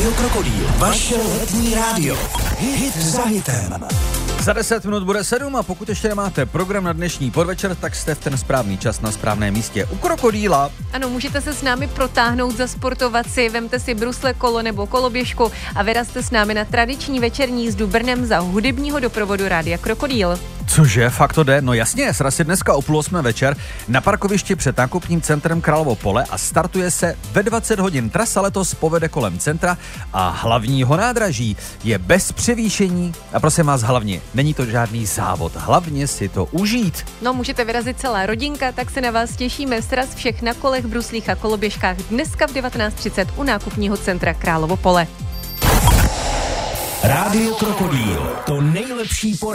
Rádio Krokodýl, vaše letní rádio. Hit za hitem. Za 10 minut bude 7 a pokud ještě nemáte program na dnešní podvečer, tak jste v ten správný čas na správném místě u Krokodýla. Ano, můžete se s námi protáhnout, zasportovat si, vemte si brusle, kolo nebo koloběžku a vyrazte s námi na tradiční večerní jízdu Brnem za hudebního doprovodu Rádia Krokodýl. Cože, fakt to jde? No jasně, sraz je dneska o 7:30 večer na parkovišti před nákupním centrem Královo Pole a startuje se ve 20 hodin. Trasa letos povede kolem centra a hlavního nádraží je bez převýšení a prosím vás hlavně, není to žádný závod, hlavně si to užít. No, můžete vyrazit celá rodinka, tak se na vás těšíme. Sraz všech na kolech, bruslích a koloběžkách dneska v 19:30 u nákupního centra Královo Pole. Rádio Krokodýl, to nejlepší